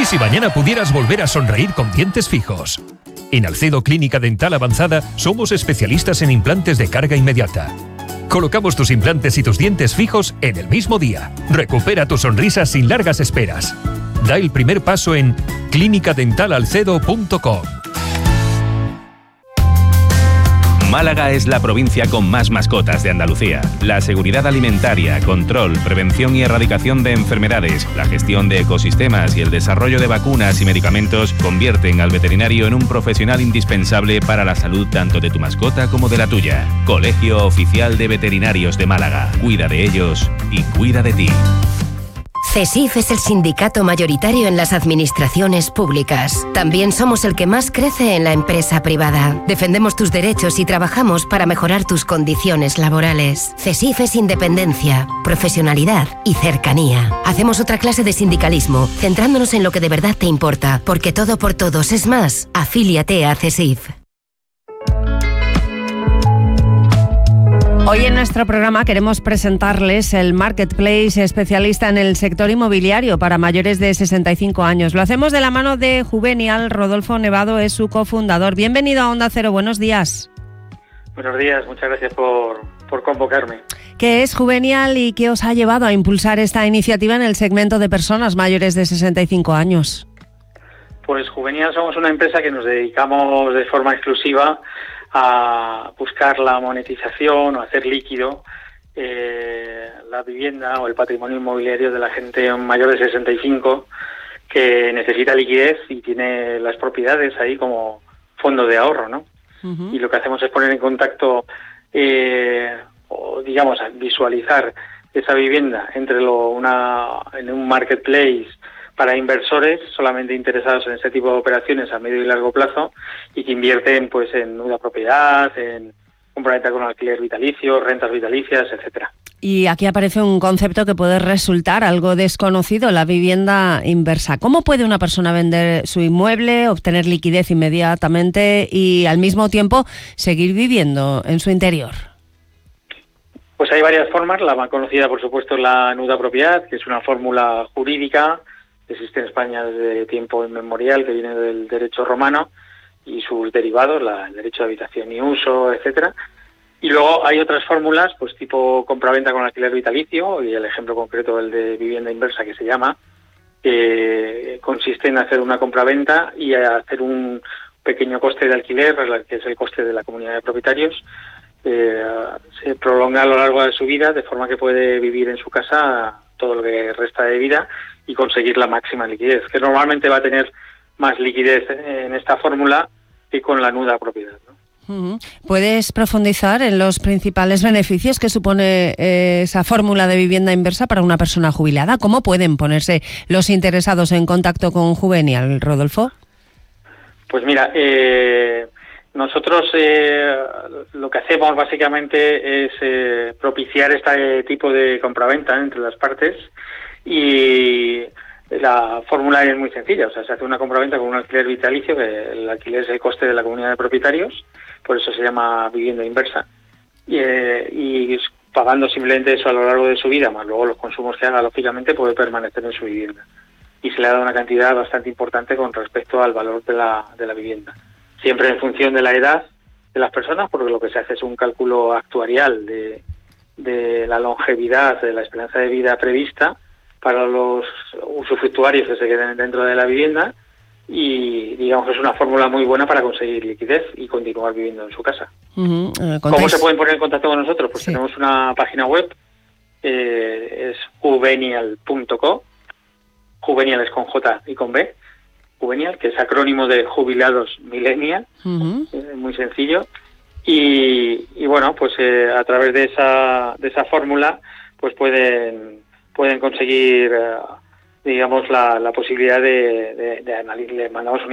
¿Y si mañana pudieras volver a sonreír con dientes fijos? En Alcedo Clínica Dental Avanzada somos especialistas en implantes de carga inmediata. Colocamos tus implantes y tus dientes fijos en el mismo día. Recupera tu sonrisa sin largas esperas. Da el primer paso en clinicadentalalcedo.com. Málaga es la provincia con más mascotas de Andalucía. La seguridad alimentaria, control, prevención y erradicación de enfermedades, la gestión de ecosistemas y el desarrollo de vacunas y medicamentos convierten al veterinario en un profesional indispensable para la salud tanto de tu mascota como de la tuya. Colegio Oficial de Veterinarios de Málaga. Cuida de ellos y cuida de ti. CESIF es el sindicato mayoritario en las administraciones públicas. También somos el que más crece en la empresa privada. Defendemos tus derechos y trabajamos para mejorar tus condiciones laborales. CESIF es independencia, profesionalidad y cercanía. Hacemos otra clase de sindicalismo, centrándonos en lo que de verdad te importa, porque todo por todos es más. Afíliate a CESIF. Hoy en nuestro programa queremos presentarles el Marketplace especialista en el sector inmobiliario para mayores de 65 años. Lo hacemos de la mano de Juvenial. Rodolfo Nevado es su cofundador. Bienvenido a Onda Cero, buenos días. Buenos días, muchas gracias por convocarme. ¿Qué es Juvenial y qué os ha llevado a impulsar esta iniciativa en el segmento de personas mayores de 65 años? Pues Juvenial somos una empresa que nos dedicamos de forma exclusiva a buscar la monetización o hacer líquido la vivienda o el patrimonio inmobiliario de la gente mayor de 65 que necesita liquidez y tiene las propiedades ahí como fondo de ahorro, ¿no? Uh-huh. Y lo que hacemos es poner en contacto o digamos visualizar esa vivienda entre en un marketplace para inversores solamente interesados en este tipo de operaciones a medio y largo plazo y que invierten pues en una propiedad, en compraventa con alquiler vitalicio, rentas vitalicias, etcétera. Y aquí aparece un concepto que puede resultar algo desconocido, la vivienda inversa. ¿Cómo puede una persona vender su inmueble, obtener liquidez inmediatamente y al mismo tiempo seguir viviendo en su interior? Pues hay varias formas. La más conocida, por supuesto, es la nuda propiedad, que es una fórmula jurídica que existe en España desde tiempo inmemorial, que viene del derecho romano y sus derivados, el derecho de habitación y uso, etcétera. Y luego hay otras fórmulas, pues tipo compraventa con alquiler vitalicio, y el ejemplo concreto el de vivienda inversa que se llama, que consiste en hacer una compraventa y hacer un pequeño coste de alquiler, que es el coste de la comunidad de propietarios, se prolonga a lo largo de su vida, de forma que puede vivir en su casa todo lo que resta de vida y conseguir la máxima liquidez, que normalmente va a tener más liquidez en esta fórmula que con la nuda propiedad, ¿no? Uh-huh. ¿Puedes profundizar en los principales beneficios que supone esa fórmula de vivienda inversa para una persona jubilada? ¿Cómo pueden ponerse los interesados en contacto con Juvenial, Rodolfo? Pues mira, nosotros lo que hacemos básicamente es propiciar este tipo de compraventa entre las partes y la fórmula es muy sencilla, o sea, se hace una compraventa con un alquiler vitalicio, que el alquiler es el coste de la comunidad de propietarios, por eso se llama vivienda inversa, y pagando simplemente eso a lo largo de su vida, más luego los consumos que haga, lógicamente puede permanecer en su vivienda. Y se le da una cantidad bastante importante con respecto al valor de la vivienda. Siempre en función de la edad de las personas, porque lo que se hace es un cálculo actuarial de la longevidad, de la esperanza de vida prevista para los usufructuarios que se queden dentro de la vivienda y digamos que es una fórmula muy buena para conseguir liquidez y continuar viviendo en su casa. Uh-huh. ¿Cómo se pueden poner en contacto con nosotros? Pues sí. Tenemos una página web, es juvenial.co, Juvenial es con J y con B, Juvenial, que es acrónimo de Jubilados Millennial, uh-huh. Muy sencillo, y bueno, pues a través de esa fórmula pues pueden conseguir digamos la posibilidad de analizar. Le mandamos un